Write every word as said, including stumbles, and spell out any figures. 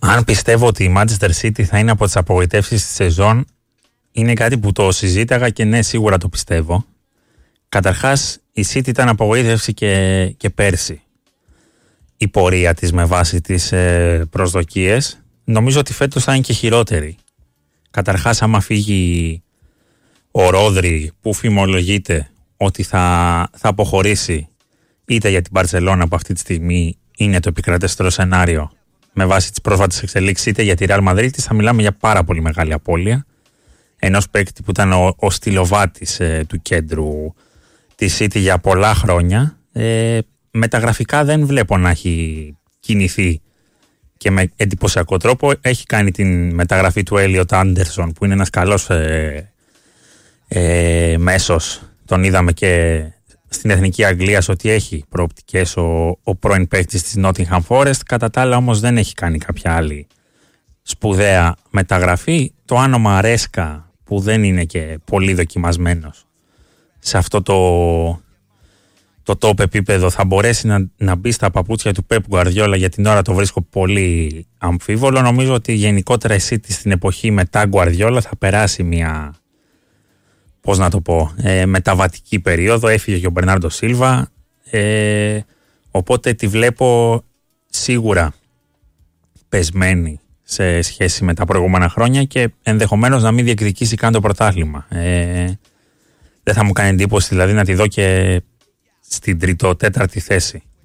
Αν πιστεύω ότι η Manchester City θα είναι από τις απογοητεύσεις της σεζόν, είναι κάτι που το συζήταγα και ναι, σίγουρα το πιστεύω. Καταρχάς, η City ήταν απογοήτευση και, και πέρσι. Η πορεία της με βάση τις ε, προσδοκίες, νομίζω ότι φέτος θα είναι και χειρότερη. Καταρχάς, άμα φύγει ο Ρόδρι που φημολογείται ότι θα, θα αποχωρήσει είτε για την Μπαρσελόνα που αυτή τη στιγμή είναι το επικρατέστερο σενάριο με βάση τις πρόσφατες εξελίξεις, είτε για τη Real Madrid, θα μιλάμε για πάρα πολύ μεγάλη απώλεια ενός παίκτη που ήταν ο, ο στυλοβάτης ε, του κέντρου της City για πολλά χρόνια. Ε, μεταγραφικά δεν βλέπω να έχει κινηθεί και με εντυπωσιακό τρόπο. Έχει κάνει την μεταγραφή του Elliot Anderson που είναι ένας καλός ε, ε, μέσος. Τον είδαμε και στην Εθνική Αγγλία ότι έχει προοπτικές ο, ο πρώην παίκτης της Nottingham Forest. Κατά τα άλλα όμως δεν έχει κάνει κάποια άλλη σπουδαία μεταγραφή. Το άνομα Ρέσκα που δεν είναι και πολύ δοκιμασμένος σε αυτό το, το top επίπεδο θα μπορέσει να, να μπει στα παπούτσια του Pep Guardiola. Για την ώρα το βρίσκω πολύ αμφίβολο. Νομίζω ότι γενικότερα η City στην εποχή μετά Guardiola θα περάσει μια, πώς να το πω, ε, μεταβατική περίοδο. Έφυγε και ο Μπερνάρντο Σίλβα, ε, οπότε τη βλέπω σίγουρα πεσμένη σε σχέση με τα προηγούμενα χρόνια και ενδεχομένως να μην διεκδικήσει καν το πρωτάθλημα. Ε, δεν θα μου κάνει εντύπωση δηλαδή να τη δω και στην τρίτο-τέταρτη θέση.